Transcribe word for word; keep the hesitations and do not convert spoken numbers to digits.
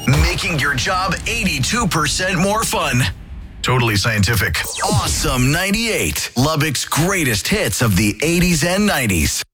making your job eighty-two percent more fun. Totally scientific. Awesome ninety-eight. Lubbock's greatest hits of the eighties and nineties.